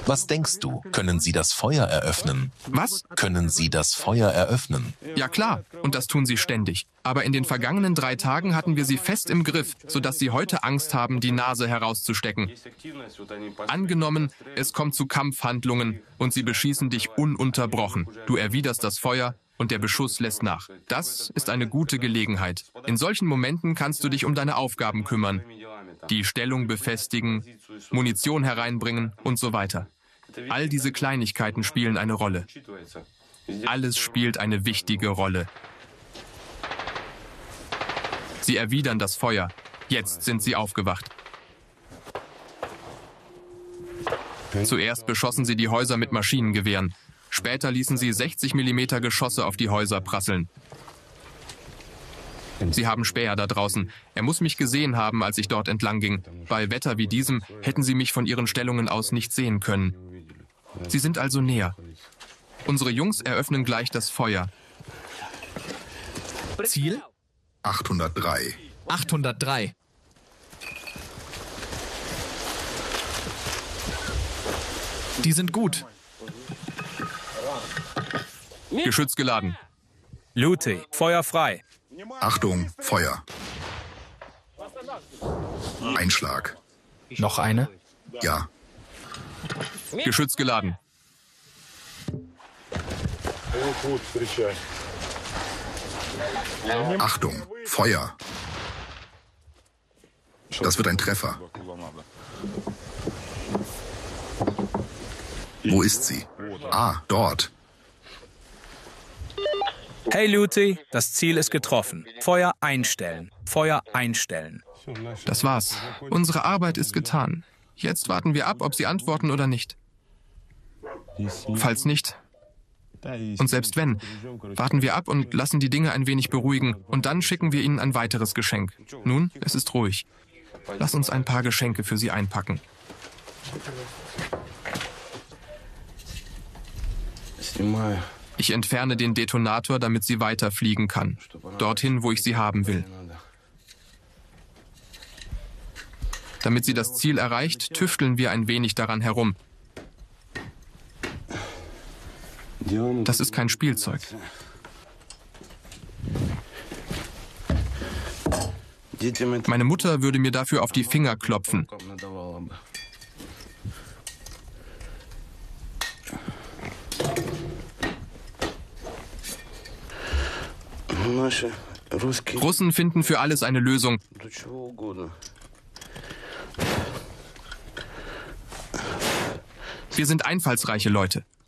Was denkst du? Können Sie das Feuer eröffnen? Was? Können Sie das Feuer eröffnen? Ja klar, und das tun sie ständig. Aber in den vergangenen 3 Tagen hatten wir sie fest im Griff, sodass sie heute Angst haben, die Nase herauszustecken. Angenommen, es kommt zu Kampfhandlungen und sie beschießen dich ununterbrochen. Du erwiderst das Feuer und der Beschuss lässt nach. Das ist eine gute Gelegenheit. In solchen Momenten kannst du dich um deine Aufgaben kümmern. Die Stellung befestigen, Munition hereinbringen und so weiter. All diese Kleinigkeiten spielen eine Rolle. Alles spielt eine wichtige Rolle. Sie erwidern das Feuer. Jetzt sind sie aufgewacht. Zuerst beschossen sie die Häuser mit Maschinengewehren. Später ließen sie 60 mm Geschosse auf die Häuser prasseln. Sie haben Späher da draußen. Er muss mich gesehen haben, als ich dort entlang ging. Bei Wetter wie diesem hätten sie mich von ihren Stellungen aus nicht sehen können. Sie sind also näher. Unsere Jungs eröffnen gleich das Feuer. Ziel? 803. 803. Die sind gut. Geschütz geladen. Lute, Feuer frei. Achtung, Feuer. Einschlag. Noch eine? Ja. Geschütz geladen. Achtung, Feuer. Das wird ein Treffer. Wo ist sie? Ah, dort. Hey Lute, das Ziel ist getroffen. Feuer einstellen. Feuer einstellen. Das war's. Unsere Arbeit ist getan. Jetzt warten wir ab, ob sie antworten oder nicht. Falls nicht, und selbst wenn, warten wir ab und lassen die Dinge ein wenig beruhigen und dann schicken wir ihnen ein weiteres Geschenk. Nun, es ist ruhig. Lass uns ein paar Geschenke für sie einpacken. Ich entferne den Detonator, damit sie weiterfliegen kann. Dorthin, wo ich sie haben will. Damit sie das Ziel erreicht, tüfteln wir ein wenig daran herum. Das ist kein Spielzeug. Meine Mutter würde mir dafür auf die Finger klopfen. Russen finden für alles eine Lösung. Wir sind einfallsreiche Leute.